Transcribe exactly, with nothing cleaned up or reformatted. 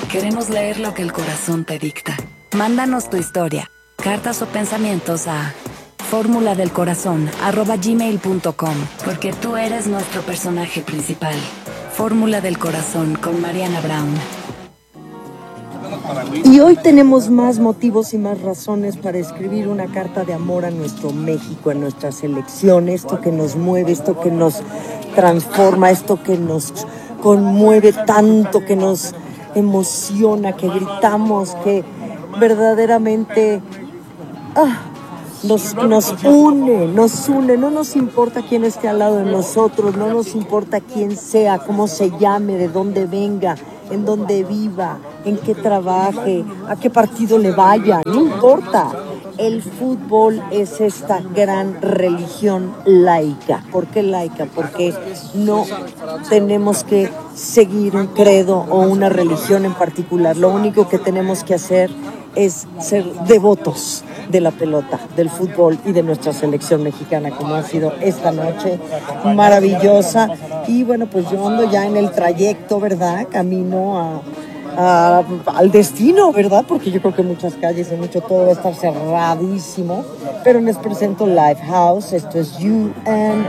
Queremos leer lo que el corazón te dicta. Mándanos tu historia, cartas o pensamientos a fórmula del corazón arroba gmail punto com, porque tú eres nuestro personaje principal. Fórmula del Corazón con Mariana Brown. Y hoy tenemos más motivos y más razones para escribir una carta de amor a nuestro México, a nuestra selección, esto que nos mueve, esto que nos transforma, esto que nos conmueve tanto, que nos emociona, que gritamos, que verdaderamente ah, nos, nos une, nos une, no nos importa quién esté al lado de nosotros, no nos importa quién sea, cómo se llame, de dónde venga, en dónde viva, en qué trabaje, a qué partido le vaya, no importa. El fútbol es esta gran religión laica. ¿Por qué laica? Porque no tenemos que seguir un credo o una religión en particular. Lo único que tenemos que hacer es ser devotos de la pelota, del fútbol y de nuestra selección mexicana, como ha sido esta noche maravillosa. Y bueno, pues yo ando ya en el trayecto, ¿verdad? Camino a... Uh, al destino, ¿verdad? Porque yo creo que muchas calles y mucho todo va a estar cerradísimo, pero les presento Lifehouse. Esto es You and